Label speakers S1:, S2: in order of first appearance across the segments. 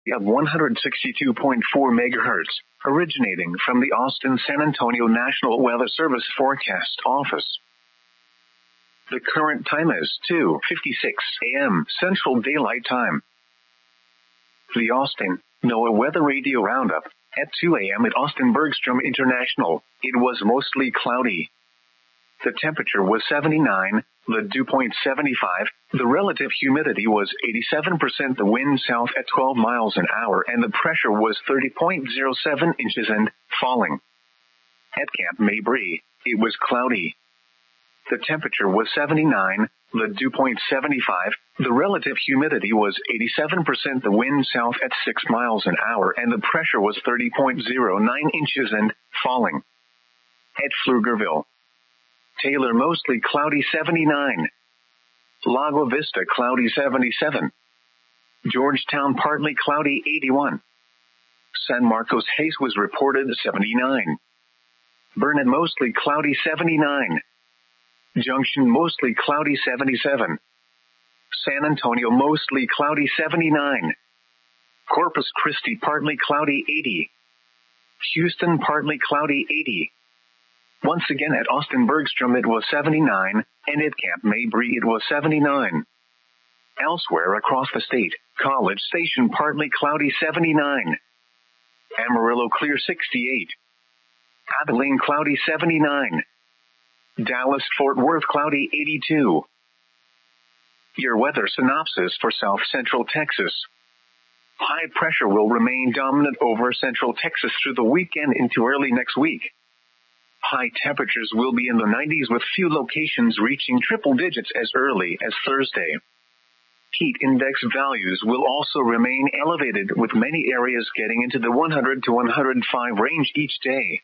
S1: of 162.4 megahertz, originating from the Austin San Antonio National Weather Service Forecast Office. The current time is 2:56 a.m. Central Daylight Time. The Austin NOAA Weather Radio Roundup. At 2 a.m. at Austin Bergstrom International, it was mostly cloudy. The temperature was 79, the dew point 75, the relative humidity was 87%, the wind south at 12 miles an hour, and the pressure was 30.07 inches and falling. At Camp Mabry, it was cloudy. The temperature was 79, the dew point 75, the relative humidity was 87%, the wind south at 6 miles an hour, and the pressure was 30.09 inches and falling. At Pflugerville, Taylor mostly cloudy 79. Lago Vista cloudy 77. Georgetown partly cloudy 81. San Marcos haze was reported 79. Burnet mostly cloudy 79. Junction mostly cloudy 77. San Antonio mostly cloudy 79. Corpus Christi partly cloudy 80. Houston partly cloudy 80. Once again at Austin Bergstrom it was 79, and at Camp Mabry it was 79. Elsewhere across the state, College Station partly cloudy 79. Amarillo clear 68. Abilene cloudy 79. Dallas Fort Worth cloudy 82. Your weather synopsis for South Central Texas. High pressure will remain dominant over Central Texas through the weekend into early next week. High temperatures will be in the 90s with few locations reaching triple digits as early as Thursday. Heat index values will also remain elevated with many areas getting into the 100 to 105 range each day.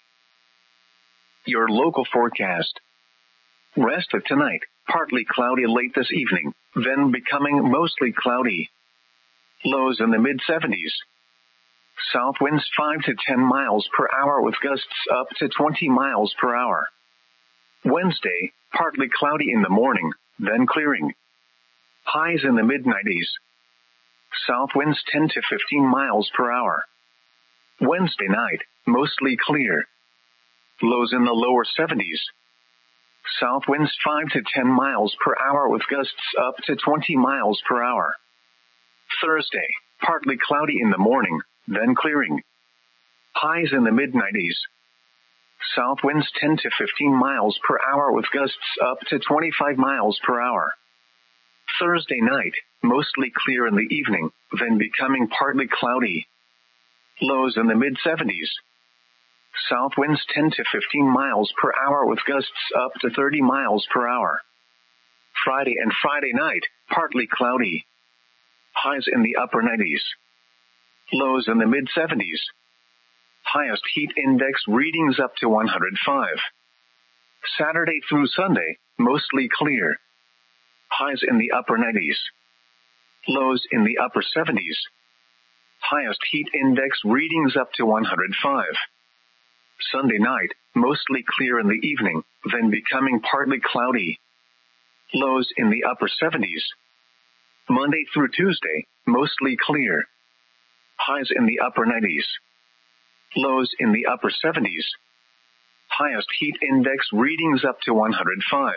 S1: Your local forecast. Rest of tonight, partly cloudy late this evening, then becoming mostly cloudy. Lows in the mid-70s. South winds 5 to 10 miles per hour with gusts up to 20 miles per hour. Wednesday, partly cloudy in the morning, then clearing. Highs in the mid-90s. South winds 10 to 15 miles per hour. Wednesday night, mostly clear. Lows in the lower 70s. South winds 5 to 10 miles per hour with gusts up to 20 miles per hour. Thursday, partly cloudy in the morning, then clearing. Highs in the mid-90s. South winds 10 to 15 miles per hour with gusts up to 25 miles per hour. Thursday night, mostly clear in the evening, then becoming partly cloudy. Lows in the mid-70s. South winds 10 to 15 miles per hour with gusts up to 30 miles per hour. Friday and Friday night, partly cloudy. Highs in the upper 90s. Lows in the mid-70s. Highest heat index readings up to 105. Saturday through Sunday, mostly clear. Highs in the upper 90s. Lows in the upper 70s. Highest heat index readings up to 105. Sunday night, mostly clear in the evening, then becoming partly cloudy. Lows in the upper 70s. Monday through Tuesday, mostly clear. Highs in the upper 90s. Lows in the upper 70s. Highest heat index readings up to 105.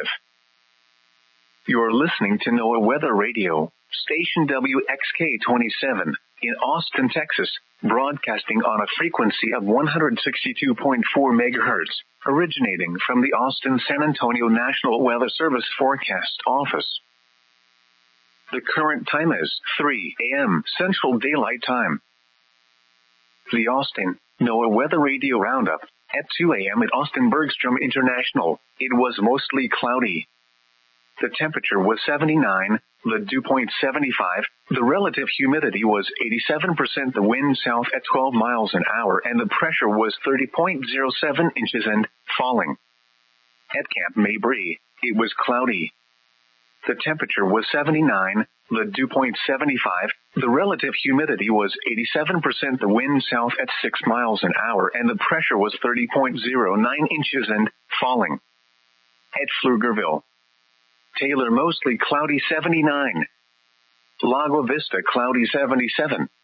S1: You're listening to NOAA Weather Radio, station WXK-27, in Austin, Texas, broadcasting on a frequency of 162.4 megahertz, originating from the Austin San Antonio National Weather Service Forecast Office. The current time is 3 a.m. Central Daylight Time. The Austin NOAA Weather Radio Roundup. At 2 a.m. at Austin Bergstrom International, it was mostly cloudy. The temperature was 79, the dew point 75, the relative humidity was 87%, the wind south at 12 miles an hour, and the pressure was 30.07 inches and falling. At Camp Mabry, it was cloudy. The temperature was 79, the dew point 75, the relative humidity was 87%, the wind south at 6 miles an hour, and the pressure was 30.09 inches and falling. At Pflugerville, Taylor mostly cloudy 79. Lago Vista cloudy 77.